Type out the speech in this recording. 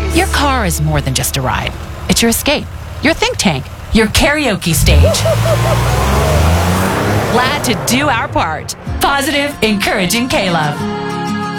Your car is more than just a ride. It's your escape, your think tank, your karaoke stage. Glad to do our part. Positive, encouraging K-Love.